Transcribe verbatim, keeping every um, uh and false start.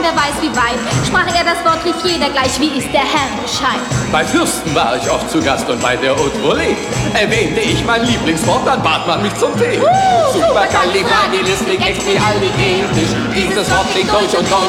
wer weiß wie weit. Sprach er das Wort, rief jeder gleich, wie ist der Herr Bescheid. Bei Fürsten war ich oft zu Gast und bei der Haute Volée erwähnte ich mein Lieblingswort, dann bat man mich zum Tee. Uh, Superkalifragilistikexpialidiotisch, dieses Wort klingt deutsch und deutsch.